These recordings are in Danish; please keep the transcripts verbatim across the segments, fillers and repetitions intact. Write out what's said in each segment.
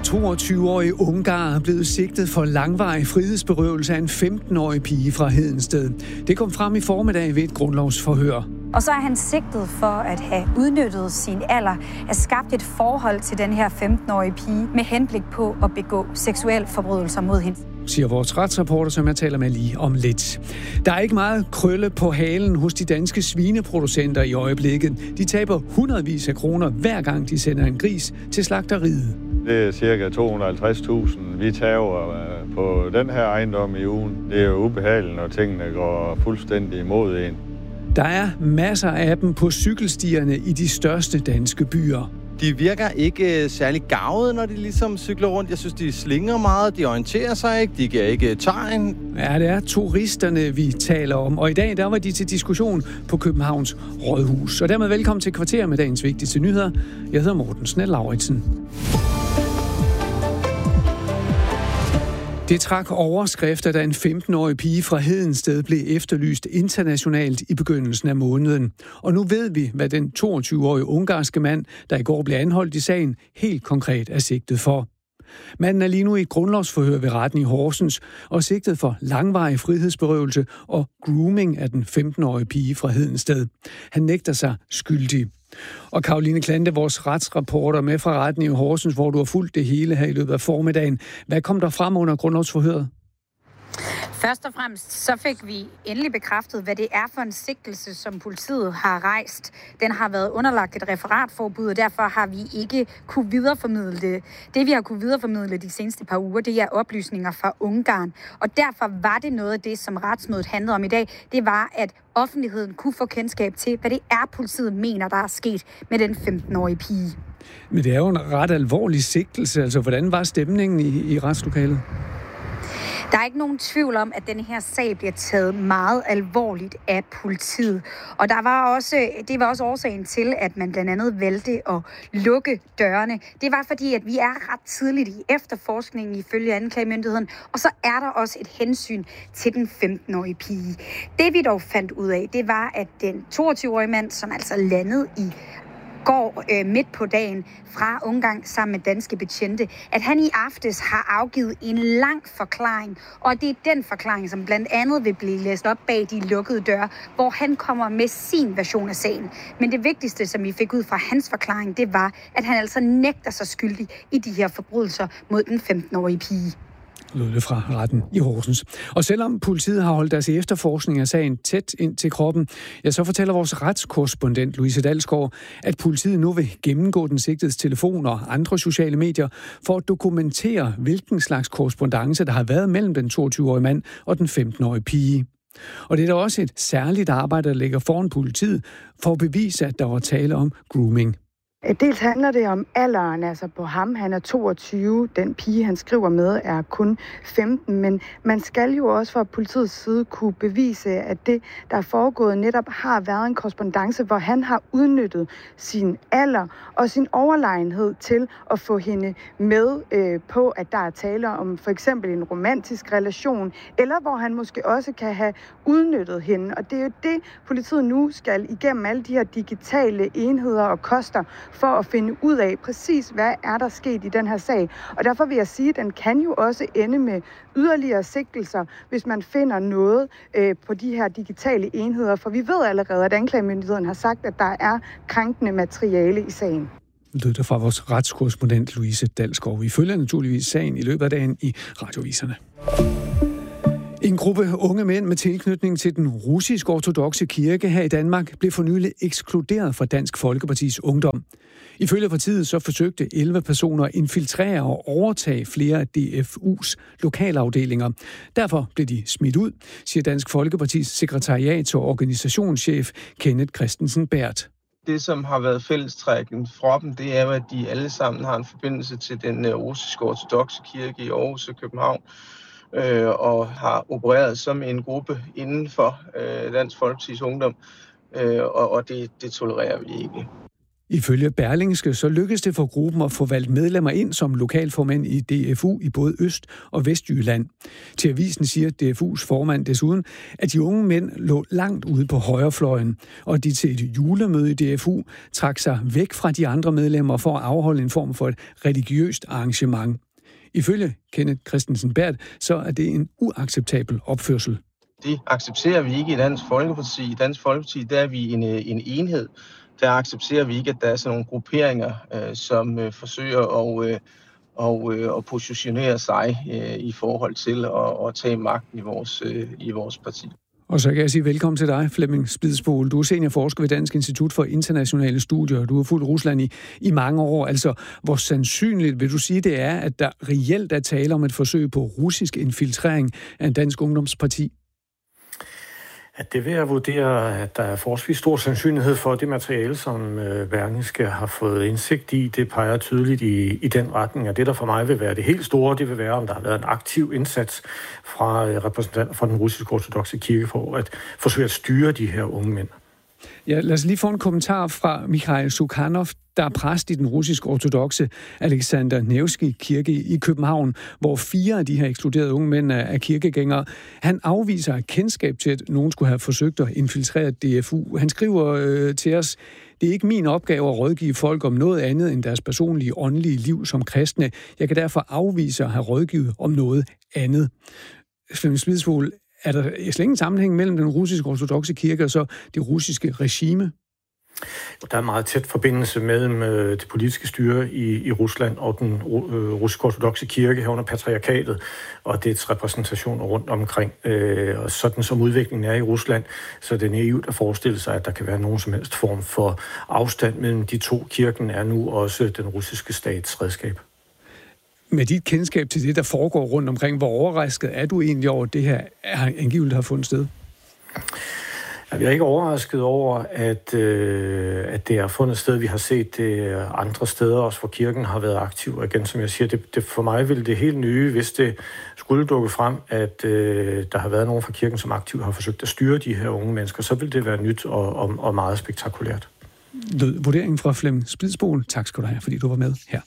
toogtyve-årig ungar er blevet sigtet for langvarig frihedsberøvelse af en femten-årig pige fra Hedensted. Det kom frem i formiddag ved et grundlovsforhør. Og så er han sigtet for at have udnyttet sin alder, at skabt et forhold til den her femten-årige pige med henblik på at begå seksuelle forbrydelser mod hende, siger vores retsreporter, som jeg taler med lige om lidt. Der er ikke meget krølle på halen hos de danske svineproducenter i øjeblikket. De taber hundredvis af kroner hver gang de sender en gris til slagteriet. Det er cirka to hundrede og halvtreds tusind, vi tager på den her ejendom i ugen. Det er jo ubehageligt, når tingene går fuldstændig imod en. Der er masser af dem på cykelstierne i de største danske byer. De virker ikke særlig garvede, når de ligesom cykler rundt. Jeg synes, de slinger meget, de orienterer sig ikke, de giver ikke tegn. Ja, det er turisterne, vi taler om. Og i dag, der var de til diskussion på Københavns Rådhus. Og dermed velkommen til Kvarter med dagens vigtigste nyheder. Jeg hedder Morten Snell-Lauritsen. Det trak overskrifter, da en femten-årig pige fra Hedensted blev efterlyst internationalt i begyndelsen af måneden. Og nu ved vi, hvad den toogtyve-årige ungarske mand, der i går blev anholdt i sagen, helt konkret er sigtet for. Manden er lige nu i et grundlovsforhør ved retten i Horsens og sigtet for langvarig frihedsberøvelse og grooming af den femten-årige pige fra Hedensted. Han nægter sig skyldig. Og Caroline Klante, vores retsreporter med fra retten i Horsens, hvor du har fulgt det hele her i løbet af formiddagen. Hvad kom der frem under grundlovsforhøret? Først og fremmest så fik vi endelig bekræftet, hvad det er for en sigtelse, som politiet har rejst. Den har været underlagt et referatforbud, og derfor har vi ikke kunne videreformidle det. Det, vi har kunne videreformidle de seneste par uger, det er oplysninger fra Ungarn. Og derfor var det noget af det, som retsmødet handlede om i dag. Det var, at offentligheden kunne få kendskab til, hvad det er, politiet mener, der er sket med den femten-årige pige. Men det er jo en ret alvorlig sigtelse. Altså, hvordan var stemningen i, i retslokalet? Der er ikke nogen tvivl om, at den her sag bliver taget meget alvorligt af politiet. Og der var også, det var også årsagen til, at man blandt andet valgte at lukke dørene. Det var fordi, at vi er ret tidligt i efterforskningen ifølge anklagemyndigheden. Og så er der også et hensyn til den femten-årige pige. Det vi dog fandt ud af, det var, at den toogtyve-årige mand, som altså landede i går øh, midt på dagen fra Ungarn sammen med danske betjente, at han i aftes har afgivet en lang forklaring, og det er den forklaring, som blandt andet vil blive læst op bag de lukkede døre, hvor han kommer med sin version af sagen. Men det vigtigste, som vi fik ud fra hans forklaring, det var, at han altså nægter sig skyldig i de her forbrydelser mod den femten-årige pige. Lød det fra retten i Horsens. Og selvom politiet har holdt deres efterforskning af sagen tæt ind til kroppen, ja, så fortæller vores retskorrespondent Louise Dalsgaard, at politiet nu vil gennemgå den sigtedes telefon og andre sociale medier for at dokumentere, hvilken slags korrespondance der har været mellem den toogtyve-årige mand og den femten-årige pige. Og det er da også et særligt arbejde, der ligger foran politiet for at bevise, at der var tale om grooming. Dels handler det om alderen, altså på ham, han er toogtyve, den pige, han skriver med, er kun femten, men man skal jo også fra politiets side kunne bevise, at det, der er foregået, netop har været en korrespondance, hvor han har udnyttet sin alder og sin overlegenhed til at få hende med øh, på, at der er tale om for eksempel en romantisk relation, eller hvor han måske også kan have udnyttet hende. Og det er jo det, politiet nu skal igennem alle de her digitale enheder og koster, for at finde ud af præcis, hvad er der sket i den her sag. Og derfor vil jeg sige, at den kan jo også ende med yderligere sigtelser, hvis man finder noget øh, på de her digitale enheder. For vi ved allerede, at anklagemyndigheden har sagt, at der er krænkende materiale i sagen. Lød det fra vores retskorrespondent Louise Dalsgaard. Vi følger naturligvis sagen i løbet af dagen i radioviserne. En gruppe unge mænd med tilknytning til den russisk-ortodokse kirke her i Danmark blev for nylig ekskluderet fra Dansk Folkepartis Ungdom. Ifølge partiet så forsøgte elleve personer at infiltrere og overtage flere af D F U's lokalafdelinger. Derfor blev de smidt ud, siger Dansk Folkepartis sekretariat og organisationschef Kenneth Christensen Bært. Det, som har været fællestrækken fra dem, det er, at de alle sammen har en forbindelse til den russisk-ortodokse kirke i Aarhus og København, øh, og har opereret som en gruppe inden for øh, Dansk Folkepartis Ungdom, øh, og, og det, det tolererer vi ikke. Ifølge Berlingske så lykkedes det for gruppen at få valgt medlemmer ind som lokalformænd i D F U i både Øst- og Vestjylland. Til avisen siger D F U's formand desuden, at de unge mænd lå langt ude på højrefløjen, og de til et julemøde i D F U trak sig væk fra de andre medlemmer for at afholde en form for et religiøst arrangement. Ifølge Kenneth Christensen Berth, så er det en uacceptabel opførsel. Det accepterer vi ikke i Dansk Folkeparti. I Dansk Folkeparti der er vi en, en enhed. Der accepterer vi ikke, at der er sådan nogle grupperinger, øh, som øh, forsøger at, øh, og, øh, at positionere sig øh, i forhold til at, at tage magten i vores, øh, i vores parti. Og så kan jeg sige velkommen til dig, Flemming Spidsbol. Du er seniorforsker ved Dansk Institut for Internationale Studier. Du har fulgt Rusland i, i mange år. Altså, hvor sandsynligt vil du sige, det er, at der reelt er tale om et forsøg på russisk infiltrering af en dansk ungdomsparti? At det vil jeg vurdere, at der er forholdsvis stor sandsynlighed for, at det materiale, som øh, Berlingske har fået indsigt i, det peger tydeligt i, i den retning. Og det, der for mig vil være det helt store, det vil være, om der har været en aktiv indsats fra øh, repræsentanter fra den russiske ortodokse kirke for at forsøge at styre de her unge mænd. Ja, lad os lige få en kommentar fra Mikhail Sukhanov, der er præst i den russisk ortodokse Alexander Nevsky kirke i København, hvor fire af de her ekskluderede unge mænd er kirkegængere. Han afviser kendskab til, at nogen skulle have forsøgt at infiltrere D F U. Han skriver øh, til os, det er ikke min opgave at rådgive folk om noget andet end deres personlige åndelige liv som kristne. Jeg kan derfor afvise at have rådgivet om noget andet. Flemming Spidsbol, er der slet ingen sammenhæng mellem den russiske ortodokse kirke og så det russiske regime? Der er en meget tæt forbindelse mellem øh, det politiske styre i, i Rusland og den øh, russiske ortodokse kirke herunder patriarkatet og dets repræsentationer rundt omkring. Øh, og sådan som udviklingen er i Rusland, så er det naivt at forestille sig, at der kan være nogen som helst form for afstand mellem de to. Kirken er nu også den russiske stats redskab. Med dit kendskab til det, der foregår rundt omkring, hvor overrasket er du egentlig over, det her angiveligt har fundet sted? Jeg er ikke overrasket over, at, øh, at det er fundet sted. Vi har set det andre steder også, hvor kirken har været aktiv. Og igen, som jeg siger, det, det for mig ville det helt nye, hvis det skulle dukke frem, at øh, der har været nogen fra kirken, som aktivt har forsøgt at styre de her unge mennesker, så vil det være nyt og, og, og meget spektakulært. Vurderingen fra Flemming Spidsbol. Tak skal du have, fordi du var med her.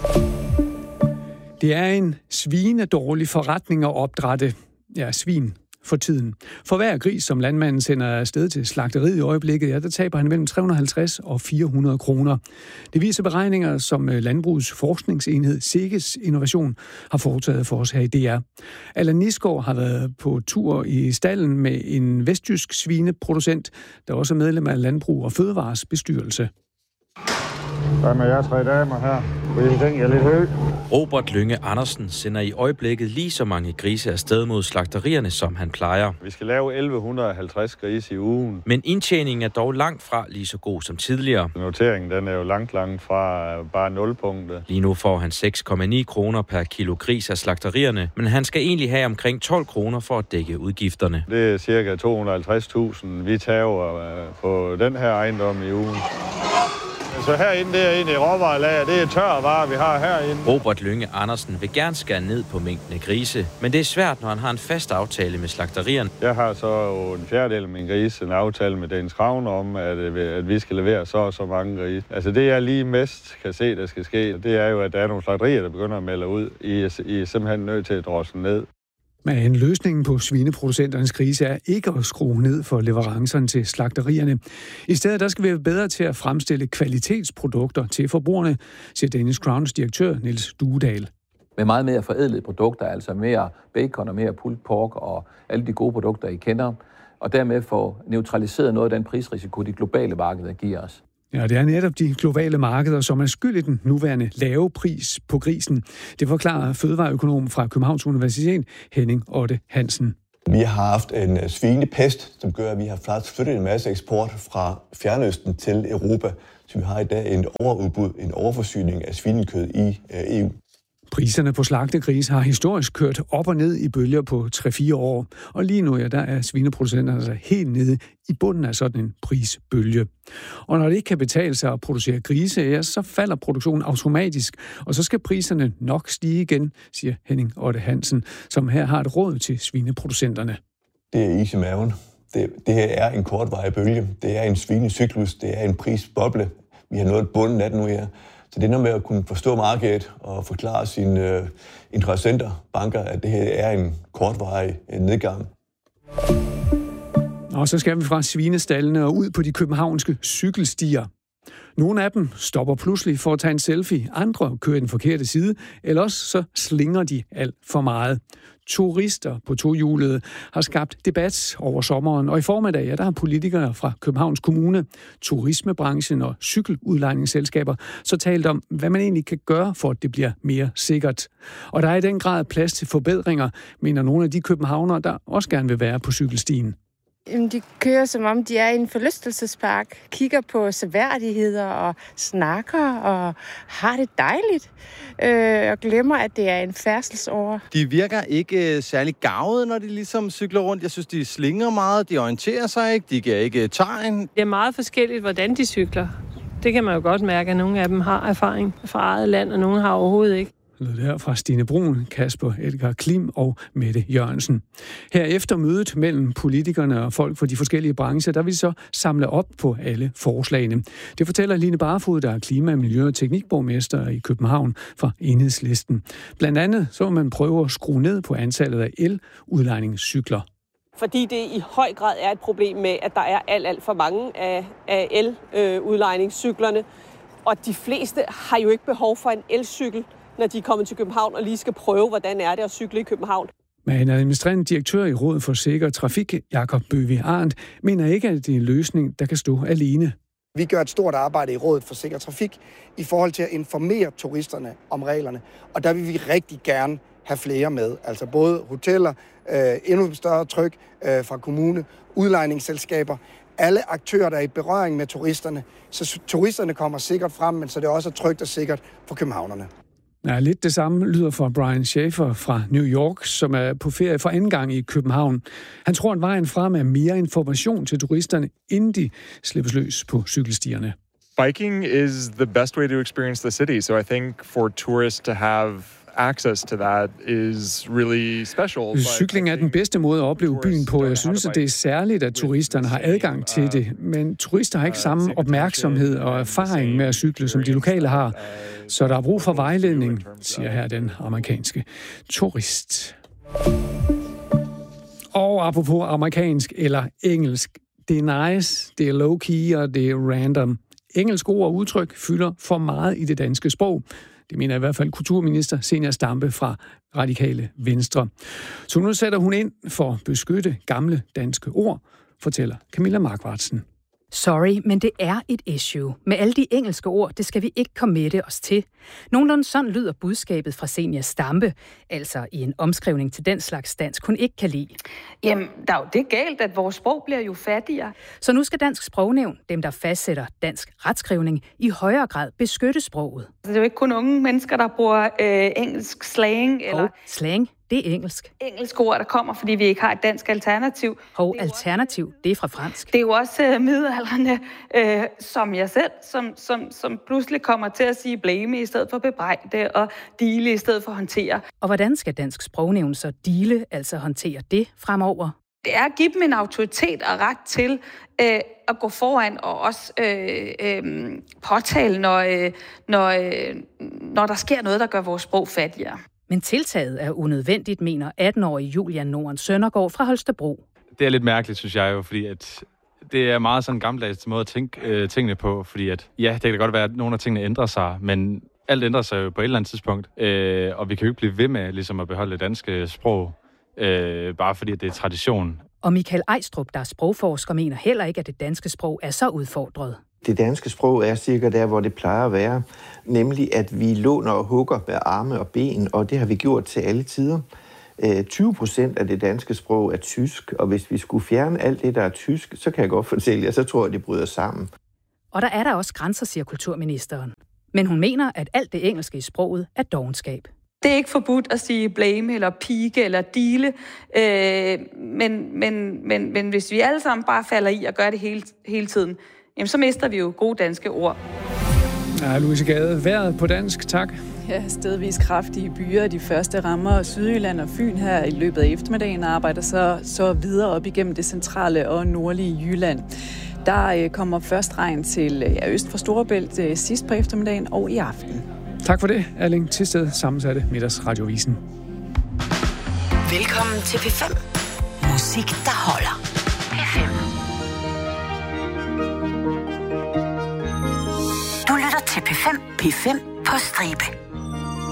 Det er en svinedårlig forretning at opdrætte ja, svin for tiden. For hver gris, som landmanden sender afsted til slagteriet i øjeblikket, ja, der taber han mellem tre hundrede og halvtreds og fire hundrede kroner. Det viser beregninger, som Landbrugets forskningsenhed SEGES Innovation har foretaget for os her i D R. Allan Nisgaard har været på tur i stallen med en vestjysk svineproducent, der også er medlem af Landbrug og Fødevares bestyrelse. Hvad med jer tre damer her? Vil I tænke jer lidt højt? Robert Lynge Andersen sender i øjeblikket lige så mange grise afsted mod slagterierne, som han plejer. Vi skal lave elleve halvtreds grise i ugen. Men indtjeningen er dog langt fra lige så god som tidligere. Noteringen den er jo langt, langt fra bare nulpunktet. Lige nu får han seks komma ni kroner per kilo gris af slagterierne, men han skal egentlig have omkring tolv kroner for at dække udgifterne. Det er cirka to hundrede og halvtreds tusind, vi tager på den her ejendom i ugen. Så herinde, det er egentlig råvarelager. Det er tørvarer, vi har herinde. Robert Lynge Andersen vil gerne skære ned på mængden af grise, men det er svært, når han har en fast aftale med slagterierne. Jeg har så en fjerdedel af min grise en aftale med Danish Crown om, at, at vi skal levere så og så mange grise. Altså det, jeg lige mest kan se, der skal ske, det er jo, at der er nogle slagterier, der begynder at melde ud. I er, I er simpelthen nødt til at drosle ned. Men løsningen på svineproducenternes krise er ikke at skrue ned for leverancerne til slagterierne. I stedet der skal vi være bedre til at fremstille kvalitetsprodukter til forbrugerne, siger Danish Crowns direktør Niels Duedal. Med meget mere forædlede produkter, altså mere bacon og mere pulled pork og alle de gode produkter, I kender, og dermed få neutraliseret noget af den prisrisiko, de globale markeder giver os. Ja, det er netop de globale markeder, som er skyld i den nuværende lave pris på grisen. Det forklarer fødevareøkonom fra Københavns Universitet, Henning Otte Hansen. Vi har haft en svinepest, som gør, at vi har flyttet en masse eksport fra Fjernøsten til Europa. Så vi har i dag en overudbud, en overforsyning af svinekød i E U. Priserne på slagtegris har historisk kørt op og ned i bølger på tre fire år. Og lige nu ja, der er svineproducenterne altså helt nede i bunden af sådan en prisbølge. Og når det ikke kan betale sig at producere grise, ja, så falder produktionen automatisk. Og så skal priserne nok stige igen, siger Henning Otte Hansen, som her har et råd til svineproducenterne. Det er is i maven. Det, det her er en kortvarig bølge. Det er en svinecyklus. Det er en prisboble. vi har nået bunden af det nu her. Så det er noget med at kunne forstå markedet og forklare sine øh, interessenter, banker, at det her er en kortvarig nedgang. Og så skal vi fra svinestallene og ud på de københavnske cykelstier. Nogle af dem stopper pludselig for at tage en selfie, andre kører den forkerte side, eller også så slinger de alt for meget. Turister på tohjulede har skabt debat over sommeren, og i formiddag ja, der har politikere fra Københavns Kommune, turismebranchen og cykeludlejningsselskaber så talt om, hvad man egentlig kan gøre for, at det bliver mere sikkert. Og der er i den grad plads til forbedringer, mener nogle af de københavnere, der også gerne vil være på cykelstien. De kører, som om de er i en forlystelsespark, kigger på seværdigheder og snakker og har det dejligt, øh, og glemmer, at det er en færdselsåre. De virker ikke særlig garvede, når de ligesom cykler rundt. Jeg synes, de slinger meget, de orienterer sig ikke, de giver ikke tegn. Det er meget forskelligt, hvordan de cykler. Det kan man jo godt mærke, at nogle af dem har erfaring fra eget land, og nogle har overhovedet ikke. Det der fra Stine Brun, Kasper Edgar Klim og Mette Jørgensen. Her efter mødet mellem politikerne og folk fra de forskellige brancher, der vil så samle op på alle forslagene. Det fortæller Line Barfod, der er klima-, miljø- og teknikborgmester i København fra Enhedslisten. Blandt andet så vil man prøve at skrue ned på antallet af el-udlejningscykler. Fordi det i høj grad er et problem med, at der er alt, alt for mange af, af el-udlejningscyklerne. Og de fleste har jo ikke behov for en elcykel, når de er kommet til København og lige skal prøve, hvordan er det at cykle i København. Men administrerende direktør i Rådet for Sikker Trafik, Jakob Bøvig Arndt, mener ikke, at det er en løsning, der kan stå alene. Vi gør et stort arbejde i Rådet for Sikker Trafik i forhold til at informere turisterne om reglerne. Og der vil vi rigtig gerne have flere med. Altså både hoteller, øh, endnu større tryk øh, fra kommune, udlejningsselskaber, alle aktører, der er i berøring med turisterne, så turisterne kommer sikkert frem, men så det også er trygt og sikkert for københavnerne. Ja, lidt det samme lyder fra Brian Schaefer fra New York, som er på ferie for anden gang i København. Han tror, at vejen frem er mere information til turisterne, inden de slippes løs på cykelstierne. Biking is the best way to experience the city, so I think for tourists to have access to that is really special. Cykling er den bedste måde at opleve byen på. Jeg synes, at det er særligt, at turisterne har adgang til det, men turister har ikke samme opmærksomhed og erfaring med at cykle, som de lokale har. Så der er brug for vejledning, siger her den amerikanske turist. Og apropos amerikansk eller engelsk, det er nice, det er low-key og det er random. Engelske ord og udtryk fylder for meget i det danske sprog. Det mener i hvert fald kulturminister Zenia Stampe fra Radikale Venstre. Så nu sætter hun ind for at beskytte gamle danske ord, fortæller Camilla Markvartsen. Sorry, men det er et issue. Med alle de engelske ord, det skal vi ikke committe os til. Nogenlunde sådan lyder budskabet fra Zenia Stampe, altså i en omskrivning til den slags dansk, hun ikke kan lide. Jamen, der er jo det galt, at vores sprog bliver jo fattigere. Så nu skal Dansk Sprognævn, dem der fastsætter dansk retskrivning, i højere grad beskytte sproget. Det er jo ikke kun unge mennesker, der bruger øh, engelsk slang. Eller Og slang, det er engelsk. Engelske ord, der kommer, fordi vi ikke har et dansk alternativ. Og alternativ, det er fra fransk. Det er jo også øh, middelaldrende, øh, som jeg selv, som, som, som pludselig kommer til at sige blame i stedet for bebrejde, og deale i stedet for håndtere. Og hvordan skal Dansk Sprognævn så deale, altså håndtere det fremover? Det er at give dem en autoritet og ret til øh, at gå foran og også øh, øh, påtale, når, øh, når, øh, når der sker noget, der gør vores sprog fattigere. Men tiltaget er unødvendigt, mener atten-årige Julian Norden Søndergaard fra Holstebro. Det er lidt mærkeligt, synes jeg jo, fordi at det er meget sådan en gammeldags måde at tænke øh, tingene på, fordi at, ja, det kan godt være, at nogle af tingene ændrer sig, men alt ændrer sig jo på et eller andet tidspunkt, øh, og vi kan jo ikke blive ved med ligesom at beholde det danske sprog, øh, bare fordi at det er tradition. Og Michael Ejstrup, der er sprogforsker, mener heller ikke, at det danske sprog er så udfordret. Det danske sprog er cirka der, hvor det plejer at være, nemlig at vi låner og hugger med arme og ben, og det har vi gjort til alle tider. tyve procent af det danske sprog er tysk, og hvis vi skulle fjerne alt det, der er tysk, så kan jeg godt fortælle jer, så tror jeg, det bryder sammen. Og der er der også grænser, siger kulturministeren. Men hun mener, at alt det engelske i sproget er dovenskab. Det er ikke forbudt at sige blame eller pike eller deale, øh, men, men, men, men hvis vi alle sammen bare falder i og gør det hele, hele tiden, jamen så mister vi jo gode danske ord. Ja, Louise Gade, vejret på dansk, tak. Ja, stedvis kraftige byer. De første rammer Sydjylland og Fyn her i løbet af eftermiddagen arbejder så, så videre op igennem det centrale og nordlige Jylland. Der øh, kommer først regn til øh, ja, øst for Storebælt øh, sidst på eftermiddagen og i aften. Tak for det, Erling Thisted, sammensatte Middagsradiovisen. Velkommen til P fem. Musik, der holder. P fem. Du lytter til P fem. P fem på stribe.